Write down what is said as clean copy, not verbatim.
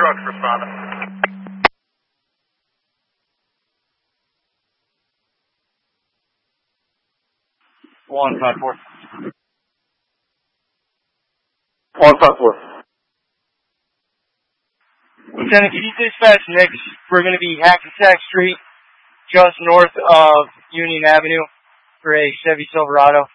trucks responding. 154. 154. Lieutenant, can you dispatch Nix? We're going to be Hackensack Street, just north of Union Avenue, for a Chevy Silverado.